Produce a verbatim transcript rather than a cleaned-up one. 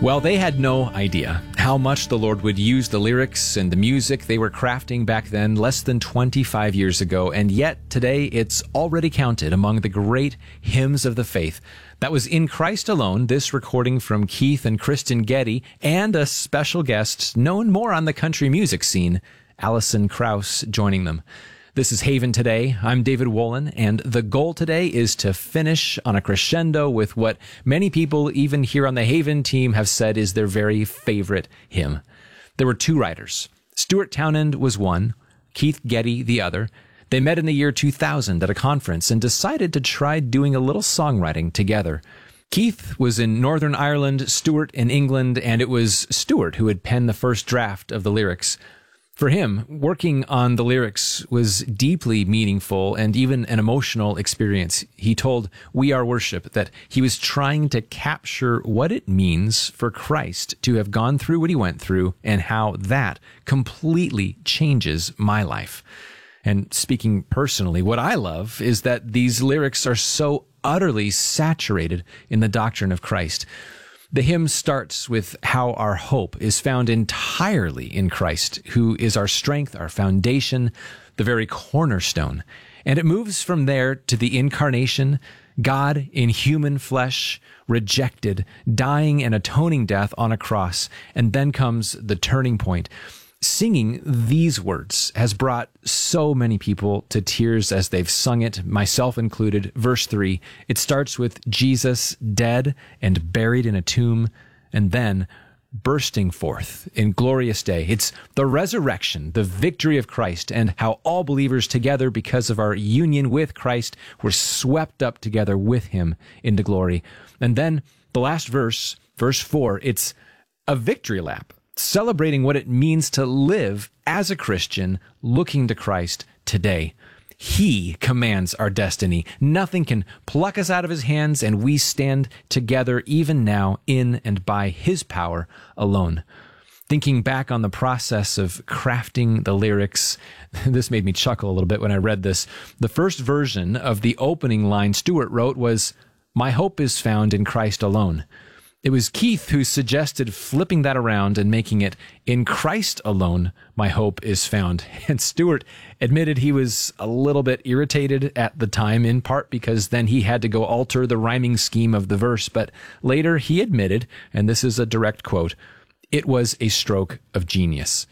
Well, they had no idea how much the Lord would use the lyrics and the music they were crafting back then, less than twenty-five years ago, and yet today it's already counted among the great hymns of the faith. That was In Christ Alone, this recording from Keith and Kristen Getty, and a special guest known more on the country music scene, Alison Krauss, joining them. This is Haven Today. I'm David Wolin, and the goal today is to finish on a crescendo with what many people, even here on the Haven team, have said is their very favorite hymn. There were two writers. Stuart Townend was one, Keith Getty the other. They met in the year two thousand at a conference and decided to try doing a little songwriting together. Keith was in Northern Ireland, Stuart in England, and it was Stuart who had penned the first draft of the lyrics. For him, working on the lyrics was deeply meaningful and even an emotional experience. He told We Are Worship that he was trying to capture what it means for Christ to have gone through what he went through and how that completely changes my life. And speaking personally, what I love is that these lyrics are so utterly saturated in the doctrine of Christ. The hymn starts with how our hope is found entirely in Christ, who is our strength, our foundation, the very cornerstone. And it moves from there to the incarnation, God in human flesh, rejected, dying and atoning death on a cross. And then comes the turning point. Singing these words has brought so many people to tears as they've sung it, myself included. Verse three, it starts with Jesus dead and buried in a tomb, and then bursting forth in glorious day. It's the resurrection, the victory of Christ, and how all believers together, because of our union with Christ, were swept up together with him into glory. And then the last verse, verse four, it's a victory lap, celebrating what it means to live as a Christian, looking to Christ today. He commands our destiny. Nothing can pluck us out of his hands, and we stand together even now in and by his power alone. Thinking back on the process of crafting the lyrics, this made me chuckle a little bit when I read this. The first version of the opening line Stuart wrote was, "My hope is found in Christ alone." It was Keith who suggested flipping that around and making it, "In Christ alone, my hope is found." And Stuart admitted he was a little bit irritated at the time, in part because then he had to go alter the rhyming scheme of the verse. But later he admitted, and this is a direct quote, "It was a stroke of genius."